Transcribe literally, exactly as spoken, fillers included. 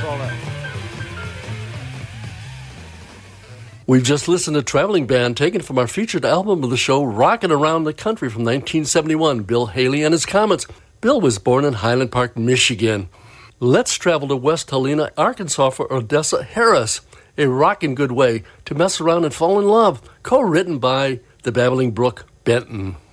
all that. We've just listened to Traveling Band, taken from our featured album of the show, Rockin' Around the Country from nineteen seventy-one, Bill Haley and His Comets. Bill was born in Highland Park, Michigan. Let's travel to West Helena, Arkansas for Odessa Harris, A Rockin' Good Way to Mess Around and Fall in Love, co-written by the Babbling Brook Benton.